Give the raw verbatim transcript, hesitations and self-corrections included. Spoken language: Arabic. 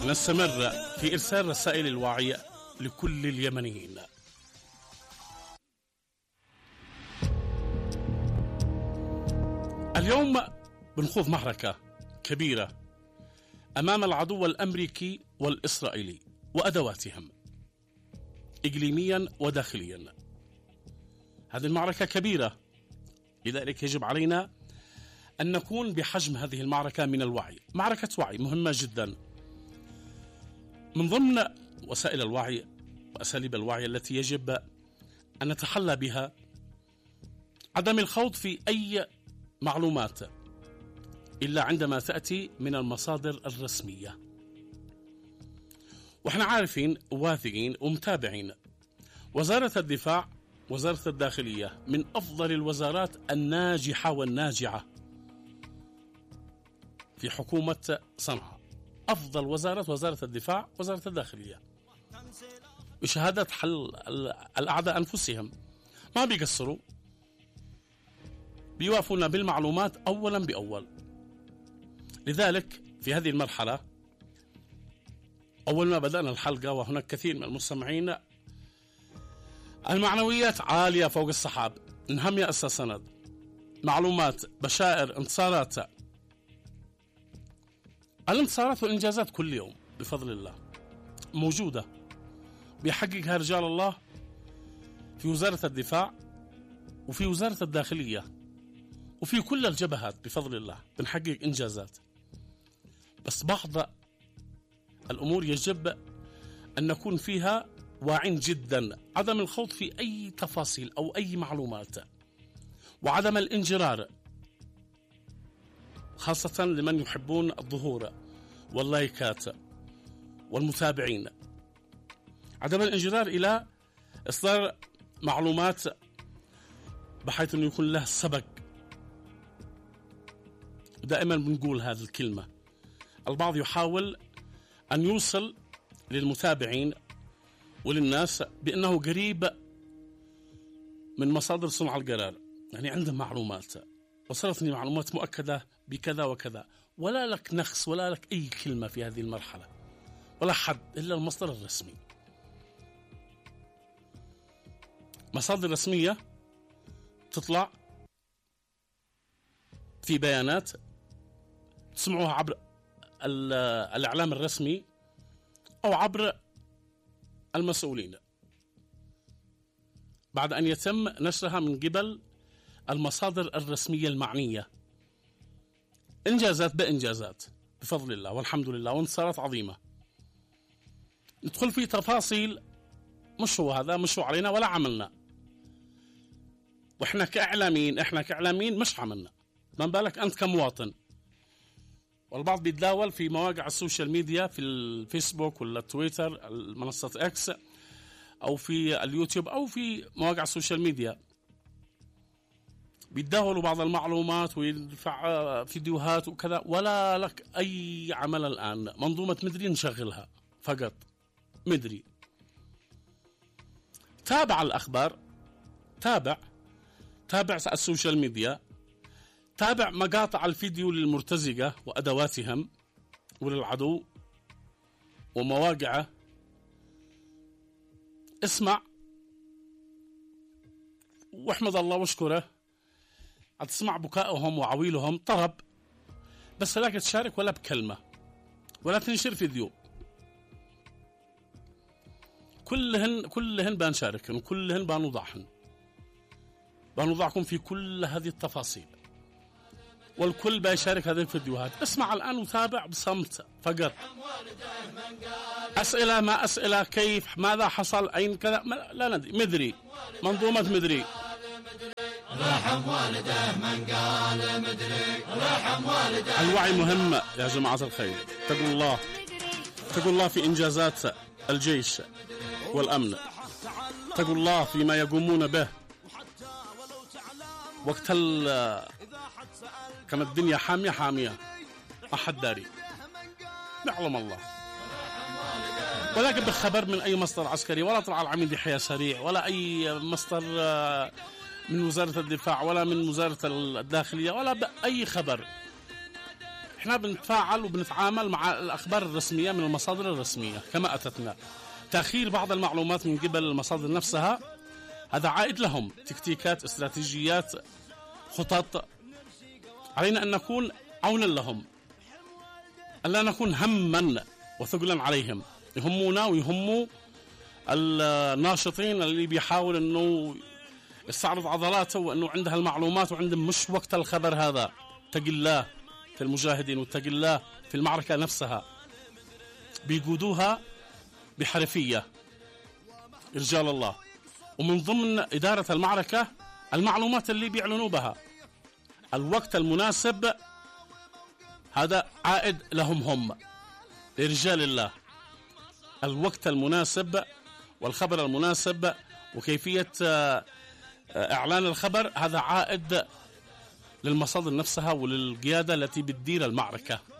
نستمر في إرسال رسائل الوعي لكل اليمنيين. اليوم بنخوض معركة كبيرة أمام العدو الأمريكي والإسرائيلي وأدواتهم إقليميا وداخليا. هذه المعركة كبيرة، لذلك يجب علينا أن نكون بحجم هذه المعركة من الوعي. معركة وعي مهمة جدا. من ضمن وسائل الوعي وأساليب الوعي التي يجب أن نتحلى بها عدم الخوض في أي معلومات إلا عندما تأتي من المصادر الرسمية. وإحنا عارفين واثقين ومتابعين وزارة الدفاع، وزارة الداخلية من أفضل الوزارات الناجحة والناجعة في حكومة صنعاء. أفضل وزارة وزارة الدفاع، وزارة الداخلية، بشهادة حل الأعداء أنفسهم. ما بيقصروا، بيوافونا بالمعلومات أولا بأول. لذلك في هذه المرحلة أول ما بدأنا الحلقة وهناك كثير من المستمعين المعنويات عالية فوق السحاب، نهم يا أستاذ سند، معلومات، بشائر، انتصارات. الانتصارات والإنجازات كل يوم بفضل الله موجودة، بيحققها رجال الله في وزارة الدفاع وفي وزارة الداخلية وفي كل الجبهات بفضل الله بنحقق إنجازات. بس بعض الأمور يجب أن نكون فيها واعين جدا، عدم الخوض في أي تفاصيل أو أي معلومات، وعدم الانجرار، خاصة لمن يحبون الظهور واللايكات والمتابعين. عدم الانجرار إلى إصدار معلومات بحيث أنه يكون له سبق. دائما بنقول هذه الكلمة. البعض يحاول أن يوصل للمتابعين وللناس بأنه قريب من مصادر صنع القرار، يعني عنده معلومات، وصلتني معلومات مؤكدة بكذا وكذا، ولا لك نخس ولا لك أي كلمة في هذه المرحلة ولا حد إلا المصدر الرسمي. مصادر رسمية تطلع في بيانات تسمعوها عبر الإعلام الرسمي أو عبر المسؤولين بعد أن يتم نشرها من قبل المصادر الرسمية المعنية. إنجازات بإنجازات بفضل الله والحمد لله، وانتصارات عظيمة. ندخل في تفاصيل مش هو هذا، مش هو علينا ولا عملنا، وإحنا كإعلاميين إحنا كإعلاميين مش عملنا، ما بالك أنت كمواطن. والبعض بيتداول في مواقع السوشيال ميديا، في الفيسبوك ولا تويتر، المنصة اكس، أو في اليوتيوب أو في مواقع السوشيال ميديا، بيتداولوا بعض المعلومات ويرفع فيديوهات وكذا، ولا لك أي عمل الآن. منظومة مدري نشغلها فقط، مدري. تابع الأخبار، تابع تابع السوشيال ميديا، تابع مقاطع الفيديو للمرتزقة وأدواتهم وللعدو ومواقعه، اسمع واحمد الله واشكره. هتسمع بكائهم وعويلهم طرب، بس لا تشارك ولا بكلمة ولا تنشر فيديو. كلهن كلهن بنشاركن وكلهن بنوضعهن بنوضعكم في كل هذه التفاصيل، والكل بيشارك هذه الفيديوهات. اسمع الآن وتابع بصمت فقط. أسئلة ما أسئلة، كيف، ماذا حصل، أين، كذا، لا ندري. مدري، منظومة مدري. رحم والده من قال مدري، رحم والده. الوعي مهم يا جماعة الخير. اتقوا الله، اتقوا الله في إنجازات الجيش والأمن، اتقوا الله فيما يقومون به وقت كما الدنيا حامية حامية، أحد داري يعلم الله. ولكن بخبر من أي مصدر عسكري، ولا طلع العميد يحيى سريع، ولا أي مصدر من وزارة الدفاع، ولا من وزارة الداخلية، ولا بأي خبر. احنا بنتفاعل وبنتعامل مع الأخبار الرسمية من المصادر الرسمية كما أتتنا. تأخير بعض المعلومات من قبل المصادر نفسها هذا عائد لهم، تكتيكات، استراتيجيات، خطط. علينا أن نكون عونا لهم، ألا نكون هما وثقلا عليهم، يهمونا ويهموا الناشطين اللي بيحاول أنه يستعرض عضلاته وأنه عنده المعلومات وعندهم مش وقت الخبر هذا. اتق الله في المجاهدين واتق الله في المعركة نفسها، بيقودوها بحرفية رجال الله. ومن ضمن إدارة المعركة المعلومات اللي بيعلنوا بها، الوقت المناسب هذا عائد لهم هم لرجال الله. الوقت المناسب والخبر المناسب وكيفية إعلان الخبر هذا عائد للمصادر نفسها وللقيادة التي بتدير المعركة.